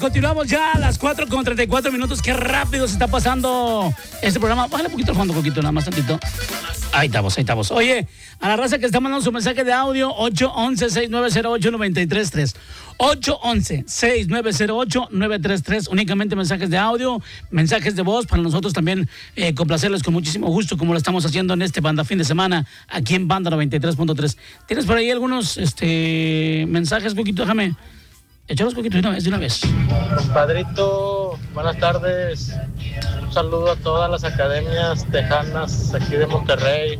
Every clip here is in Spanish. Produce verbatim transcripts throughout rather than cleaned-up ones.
continuamos ya a las cuatro con treinta y cuatro minutos. Qué rápido se está pasando este programa. Bájale un poquito el fondo, Coquito, nada más tantito. Ahí estamos, ahí estamos. Oye, a la raza que está mandando su mensaje de audio, ocho once, seis nueve cero ocho, nueve tres tres. ocho once, seis nueve cero ocho, nueve tres tres. Únicamente mensajes de audio, mensajes de voz, para nosotros también eh, complacerles con muchísimo gusto, como lo estamos haciendo en este Banda Fin de Semana, aquí en Banda noventa y tres punto tres. ¿Tienes por ahí algunos este, mensajes, Coquito? Déjame echarlos, Coquito, de una vez, de una vez. Compadrito, buenas tardes. Un saludo a todas las academias tejanas aquí de Monterrey.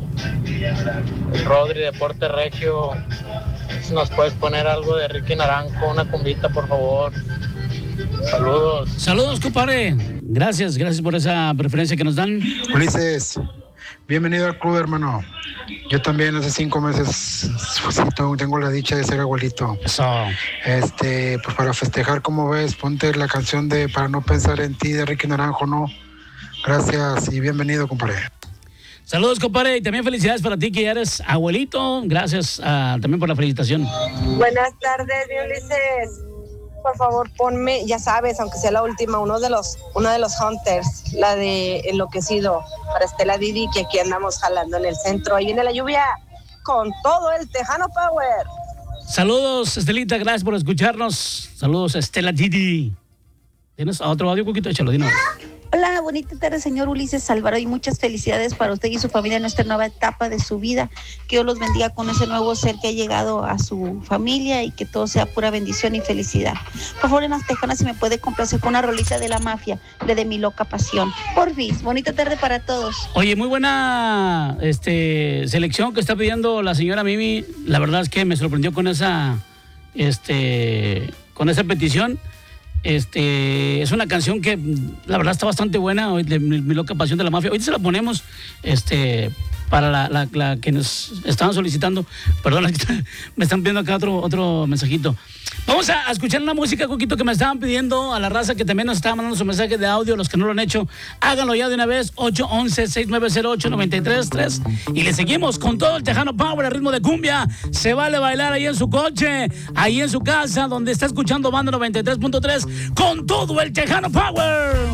El Rodri, Deporte Regio. Si nos puedes poner algo de Ricky Naranjo, una cumbita, por favor. Saludos. Saludos, compadre. Gracias, gracias por esa preferencia que nos dan. Ulises, bienvenido al club, hermano. Yo también hace cinco meses sí, tengo la dicha de ser abuelito. Eso. Este, pues para festejar, como ves, ponte la canción de Para no pensar en ti de Ricky Naranjo, ¿no? Gracias y bienvenido, compadre. Saludos, compadre, y también felicidades para ti que ya eres abuelito. Gracias uh, también por la felicitación. Buenas tardes, mi Ulises. Por favor, ponme, ya sabes, aunque sea la última, uno de los, uno de los Hunters, la de Enloquecido, para Estela Didi, que aquí andamos jalando en el centro. Ahí viene la lluvia con todo el Tejano Power. Saludos, Estelita, gracias por escucharnos. Saludos, Estela Didi. ¿Tienes otro audio, Coquito? Échalo, dinos. Hola, bonita tarde, señor Ulises Álvaro, y muchas felicidades para usted y su familia en esta nueva etapa de su vida. Que Dios los bendiga con ese nuevo ser que ha llegado a su familia y que todo sea pura bendición y felicidad. Por favor, en las tejanas, si me puede complacer con una rolita de La Mafia, de De Mi Loca Pasión. Porfis, bonita tarde para todos. Oye, muy buena este, selección que está pidiendo la señora Mimi. La verdad es que me sorprendió con esa, este, con esa petición. Este, es una canción que la verdad está bastante buena, de Mi, Mi Loca Pasión de La Mafia. Hoy se la ponemos este, para la, la, la que nos estaban solicitando. Perdón, me están pidiendo acá otro, otro mensajito. Vamos a, a escuchar una música, Coquito, que me estaban pidiendo a la raza que también nos estaba mandando su mensaje de audio. Los que no lo han hecho, háganlo ya de una vez. ocho once, seis nueve cero ocho, nueve tres tres. Y le seguimos con todo el Tejano Power, el ritmo de cumbia. Se vale bailar ahí en su coche, ahí en su casa, donde está escuchando Banda noventa y tres punto tres, con todo el Tejano Power.